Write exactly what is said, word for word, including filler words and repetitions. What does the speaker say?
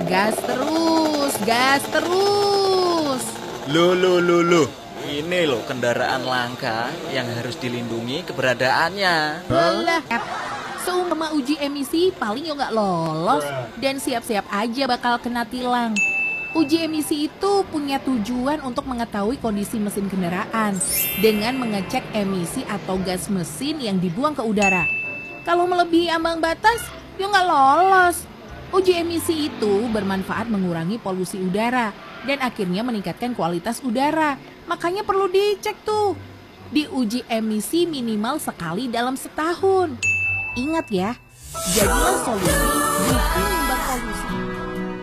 Gas terus, gas terus. Loh, loh, loh, loh. Ini loh kendaraan langka yang harus dilindungi keberadaannya. Alah, seumpama uji emisi paling yo nggak lolos dan siap-siap aja bakal kena tilang. Uji emisi itu punya tujuan untuk mengetahui kondisi mesin kendaraan dengan mengecek emisi atau gas mesin yang dibuang ke udara. Kalau melebihi ambang batas, yo nggak lolos. Uji emisi itu bermanfaat mengurangi polusi udara dan akhirnya meningkatkan kualitas udara. Makanya perlu dicek tuh. Diuji emisi minimal sekali dalam setahun. Ingat ya, jadilah solusi bukan imbang polusi.